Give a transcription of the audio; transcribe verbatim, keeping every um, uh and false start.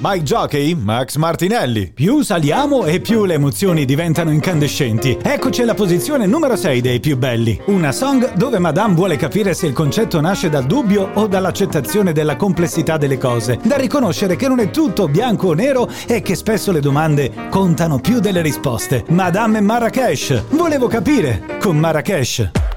Mike Jockey, Max Martinelli. Più saliamo e più le emozioni diventano incandescenti. Eccoci alla posizione numero sei dei più belli. Una song dove Madame vuole capire se il concetto nasce dal dubbio o dall'accettazione della complessità delle cose, da riconoscere che non è tutto bianco o nero e che spesso le domande contano più delle risposte. Madame e Marrakesh. Volevo capire con Marrakesh.